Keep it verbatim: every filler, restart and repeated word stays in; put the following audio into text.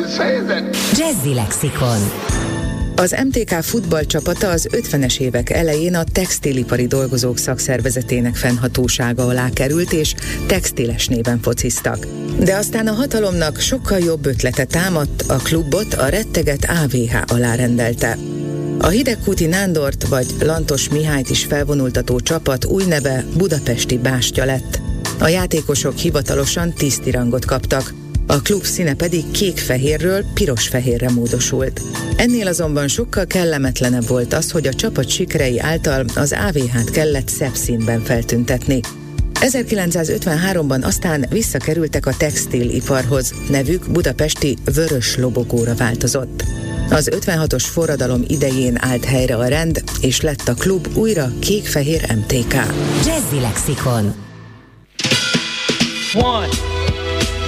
you say that? Jazzy Lexikon. Az em té ká futballcsapata az ötvenes évek elején a Textilipari Dolgozók Szakszervezetének fennhatósága alá került, és textiles néven fociztak. De aztán a hatalomnak sokkal jobb ötlete támadt, a klubot a retteget á vé há alá rendelte. A Hidegkúti Nándort vagy Lantos Mihályt is felvonultató csapat új neve Budapesti Bástya lett. A játékosok hivatalosan tisztirangot kaptak, a klub színe pedig kék-fehérről piros-fehérre módosult. Ennél azonban sokkal kellemetlenebb volt az, hogy a csapat sikerei által az á vé hát kellett szebb színben feltüntetni. ezerkilencszázötvenháromban aztán visszakerültek a textiliparhoz, nevük budapesti Vörös Lobogóra változott. Az ötvenhatos forradalom idején állt helyre a rend, és lett a klub újra kék-fehér em té ká. Jazzy Lexikon. One.